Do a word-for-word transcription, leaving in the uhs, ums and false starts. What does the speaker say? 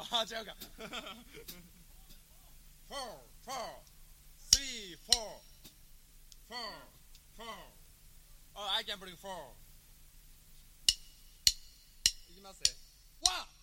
あ違うかfour four three four four four oh I can bring four いきますね one